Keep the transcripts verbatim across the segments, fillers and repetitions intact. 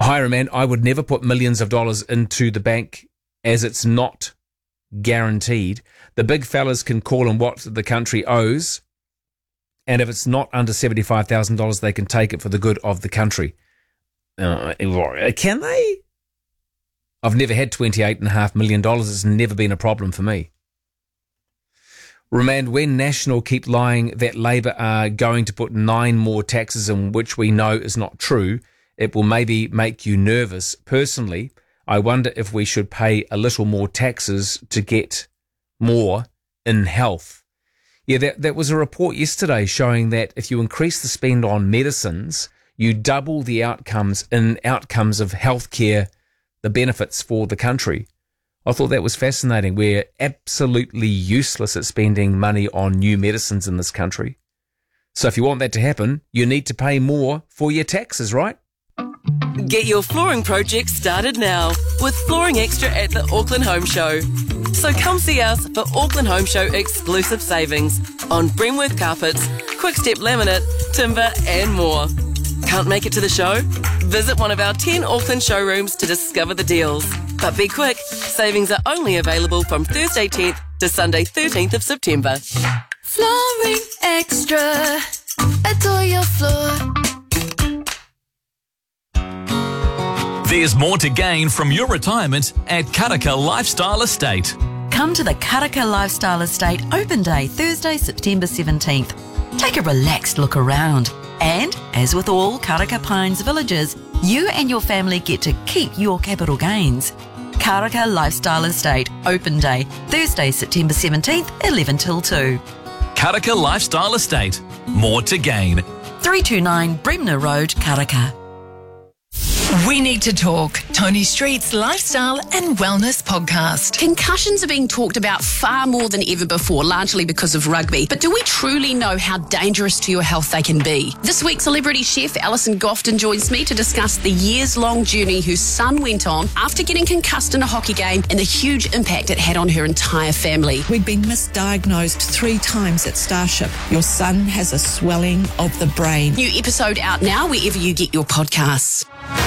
Higher man, I would never put millions of dollars into the bank as it's not guaranteed. The big fellas can call on what the country owes, and if it's not under seventy-five thousand dollars, they can take it for the good of the country. Uh, can they? I've never had twenty-eight point five million dollars. It's never been a problem for me. Remand, when National keep lying that Labour are going to put nine more taxes in, which we know is not true, it will maybe make you nervous. Personally, I wonder if we should pay a little more taxes to get more in health. Yeah, that, that was a report yesterday showing that if you increase the spend on medicines, you double the outcomes in outcomes of healthcare, the benefits for the country. I thought that was fascinating. We're absolutely useless at spending money on new medicines in this country. So if you want that to happen, you need to pay more for your taxes, right? Get your flooring project started now with Flooring Extra at the Auckland Home Show. So come see us for Auckland Home Show exclusive savings on Bremworth carpets, Quickstep laminate, timber and more. Can't make it to the show? Visit one of our ten Auckland showrooms to discover the deals. But be quick, savings are only available from Thursday tenth to Sunday thirteenth of September. Flooring Extra, adore your floor. There's more to gain from your retirement at Karaka Lifestyle Estate. Come to the Karaka Lifestyle Estate Open Day, Thursday, September seventeenth. Take a relaxed look around. And, as with all Karaka Pines villages, you and your family get to keep your capital gains. Karaka Lifestyle Estate Open Day, Thursday, September seventeenth, eleven till two. Karaka Lifestyle Estate. More to gain. three two nine Bremner Road, Karaka. We Need to Talk, Tony Street's lifestyle and wellness podcast. Concussions are being talked about far more than ever before, largely because of rugby. But do we truly know how dangerous to your health they can be? This week, celebrity chef Alison Gofton joins me to discuss the years-long journey whose son went on after getting concussed in a hockey game and the huge impact it had on her entire family. We'd been misdiagnosed three times at Starship. Your son has a swelling of the brain. New episode out now wherever you get your podcasts.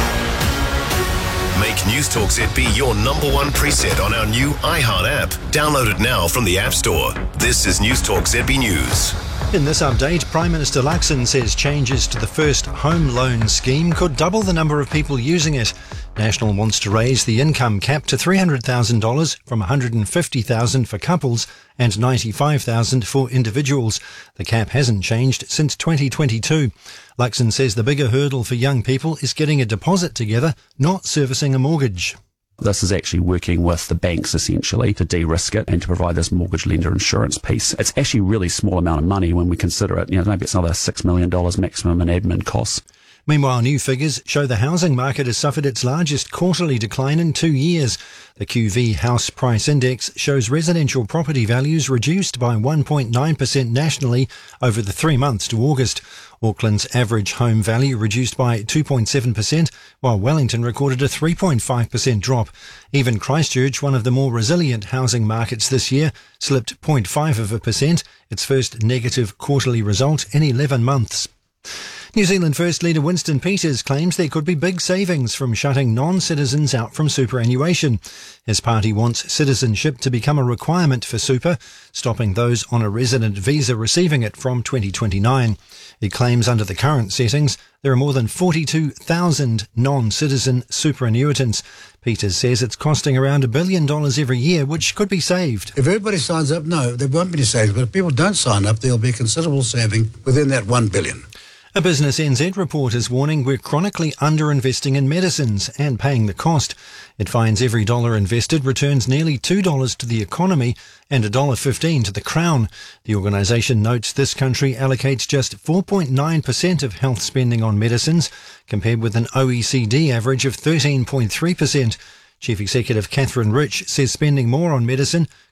Make Newstalk Z B your number one preset on our new iHeart app. Download it now from the App Store. This is Newstalk Z B News. In this update, Prime Minister Luxon says changes to the first home loan scheme could double the number of people using it. National wants to raise the income cap to three hundred thousand dollars from one hundred fifty thousand dollars for couples and ninety-five thousand dollars for individuals. The cap hasn't changed since twenty twenty-two. Luxon says the bigger hurdle for young people is getting a deposit together, not servicing a mortgage. This is actually working with the banks essentially to de-risk it and to provide this mortgage lender insurance piece. It's actually a really small amount of money when we consider it. You know, maybe it's another six million dollars maximum in admin costs. Meanwhile, new figures show the housing market has suffered its largest quarterly decline in two years. The Q V House Price Index shows residential property values reduced by one point nine percent nationally over the three months to August. Auckland's average home value reduced by two point seven percent, while Wellington recorded a three point five percent drop. Even Christchurch, one of the more resilient housing markets this year, slipped zero point five of a percent, its first negative quarterly result in eleven months. New Zealand First Leader Winston Peters claims there could be big savings from shutting non-citizens out from superannuation. His party wants citizenship to become a requirement for super, stopping those on a resident visa receiving it from twenty twenty-nine. He claims under the current settings, there are more than forty-two thousand non-citizen superannuitants. Peters says it's costing around a billion dollars every year, which could be saved. If everybody signs up, no, there won't be any savings. But if people don't sign up, there'll be considerable saving within that one billion. A Business N Z report is warning we're chronically underinvesting in medicines and paying the cost. It finds every dollar invested returns nearly two dollars to the economy and one dollar fifteen to the Crown. The organisation notes this country allocates just four point nine percent of health spending on medicines, compared with an O E C D average of thirteen point three percent. Chief Executive Catherine Rich says spending more on medicine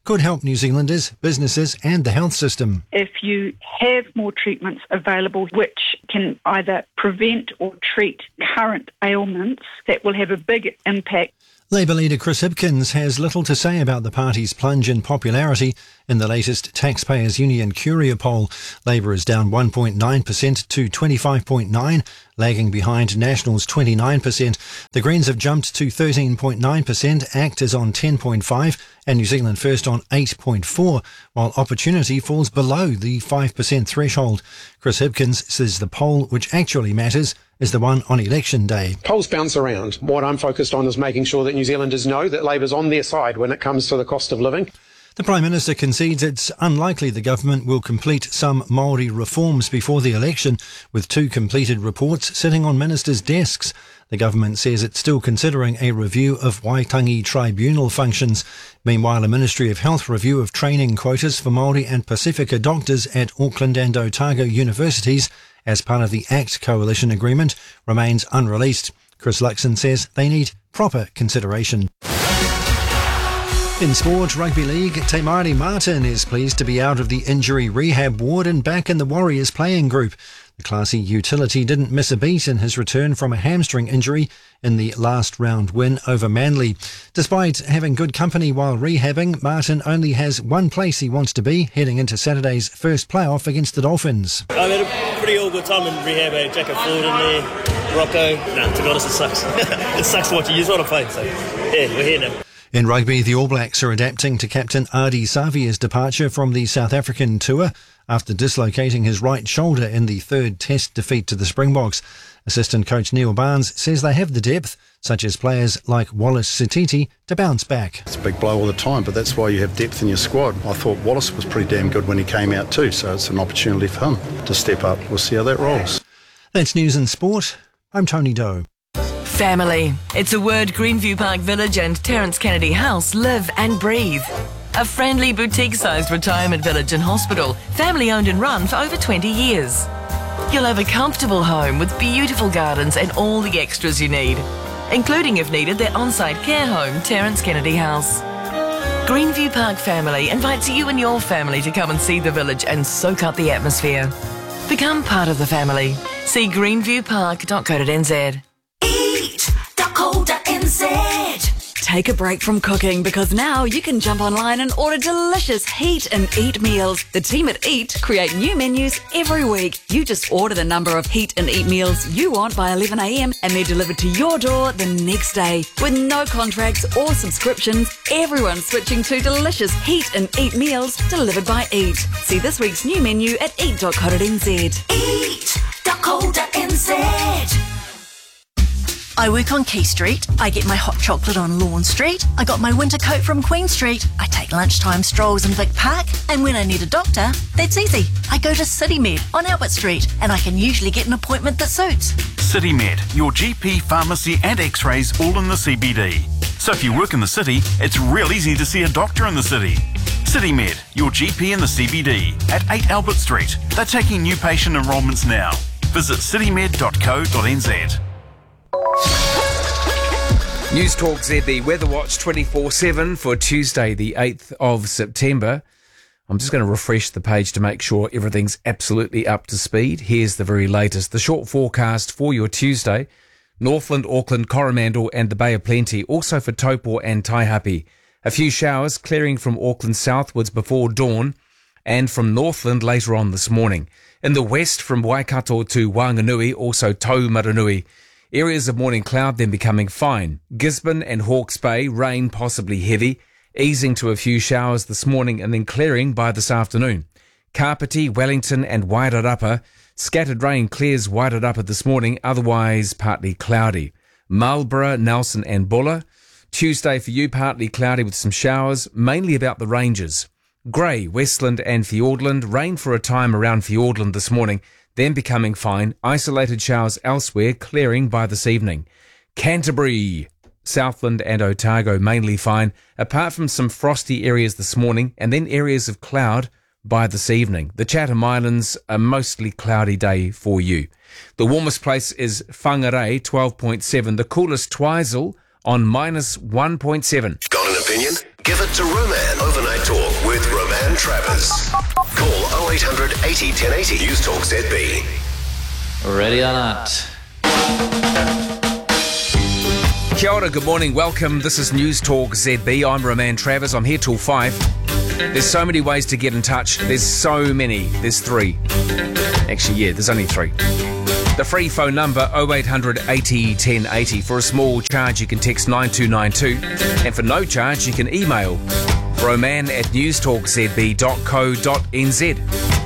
could help New Zealanders, businesses and the health system. If you have more treatments available which can either prevent or treat current ailments, that will have a big impact. Labour leader Chris Hipkins has little to say about the party's plunge in popularity in the latest Taxpayers Union Curia poll. Labour is down one point nine percent to twenty-five point nine, lagging behind National's twenty-nine percent. The Greens have jumped to thirteen point nine percent, ACT is on ten point five and New Zealand First on eight point four, while Opportunity falls below the five percent threshold. Chris Hipkins says the poll which actually matters is the one on election day. Polls bounce around. What I'm focused on is making sure that New Zealanders know that Labour's on their side when it comes to the cost of living. The Prime Minister concedes it's unlikely the government will complete some Māori reforms before the election, with two completed reports sitting on ministers' desks. The government says it's still considering a review of Waitangi Tribunal functions. Meanwhile, a Ministry of Health review of training quotas for Māori and Pacifica doctors at Auckland and Otago universities as part of the ACT coalition agreement remains unreleased. Chris Luxon says they need proper consideration. In sport, rugby league, Te Maire Martin is pleased to be out of the injury rehab ward and back in the Warriors playing group. The classy utility didn't miss a beat in his return from a hamstring injury in the last round win over Manly. Despite having good company while rehabbing, Martin only has one place he wants to be heading into Saturday's first playoff against the Dolphins. I've had a pretty all good time in rehab. I had Jacob Ford in there, Rocco. Nah, to be honest, it sucks. It sucks to watch you. You just want to play. So, yeah, we're here now. In rugby, the All Blacks are adapting to captain Ardie Savea's departure from the South African tour after dislocating his right shoulder in the third Test defeat to the Springboks. Assistant coach Neil Barnes says they have the depth, such as players like Wallace Sititi, to bounce back. It's a big blow all the time, but that's why you have depth in your squad. I thought Wallace was pretty damn good when he came out too, so it's an opportunity for him to step up. We'll see how that rolls. That's news and sport. I'm Tony Doe. Family. It's a word Greenview Park Village and Terence Kennedy House live and breathe. A friendly boutique-sized retirement village and hospital, family-owned and run for over twenty years. You'll have a comfortable home with beautiful gardens and all the extras you need, including, if needed, their on-site care home, Terence Kennedy House. Greenview Park Family invites you and your family to come and see the village and soak up the atmosphere. Become part of the family. See greenview park dot co dot n z. eat dot co dot n z. Take a break from cooking because now you can jump online and order delicious Heat and Eat meals. The team at Eat create new menus every week. You just order the number of Heat and Eat meals you want by eleven a m and they're delivered to your door the next day. With no contracts or subscriptions, everyone's switching to delicious Heat and Eat meals delivered by Eat. See this week's new menu at eat dot co dot n z. eat dot co dot n z. I work on Key Street. I get my hot chocolate on Lawn Street. I got my winter coat from Queen Street. I take lunchtime strolls in Vic Park. And when I need a doctor, that's easy. I go to CityMed on Albert Street and I can usually get an appointment that suits. CityMed, your G P, pharmacy and x-rays all in the C B D. So if you work in the city, it's real easy to see a doctor in the city. CityMed, your G P in the C B D at eight Albert Street. They're taking new patient enrolments now. Visit citymed dot co dot n z. News Talk Z B Weather Watch twenty-four seven for Tuesday the eighth of September. I'm just going to refresh the page to make sure everything's absolutely up to speed. Here's the very latest. The short forecast for your Tuesday: Northland, Auckland, Coromandel and the Bay of Plenty. Also for Taupo and Taihape. A few showers clearing from Auckland southwards before dawn and from Northland later on this morning. In the west from Waikato to Wanganui, also Taumaranui. Areas of morning cloud then becoming fine. Gisborne and Hawke's Bay, rain possibly heavy, easing to a few showers this morning and then clearing by this afternoon. Kapiti, Wellington and Wairarapa, scattered rain clears Wairarapa this morning, otherwise partly cloudy. Marlborough, Nelson and Buller. Tuesday for you, partly cloudy with some showers, mainly about the ranges. Grey, Westland and Fiordland, rain for a time around Fiordland this morning, then becoming fine. Isolated showers elsewhere, clearing by this evening. Canterbury, Southland and Otago, mainly fine, apart from some frosty areas this morning, and then areas of cloud by this evening. The Chatham Islands, a mostly cloudy day for you. The warmest place is Whangarei, twelve point seven. The coolest, Twizel, on minus one point seven. Got an opinion? Give it to Roman. Overnight Talk with Roman Travers. Call oh eight hundred eighty ten eighty. News Talk Z B. Ready or not. Kia ora, good morning, welcome. This is News Talk Z B. I'm Roman Travers. I'm here till five. There's so many ways to get in touch. There's so many. There's three. Actually, yeah, there's only three. The free phone number oh eight hundred eighty ten eighty. For a small charge, you can text nine two nine two. And for no charge, you can email roman at newstalk z b dot co dot n z.